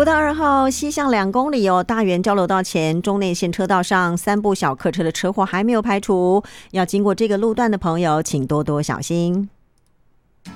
国道2号西向2公里大园交流道前中内线车道上3部小客车的车祸还没有排除，要经过这个路段的朋友请多多小心。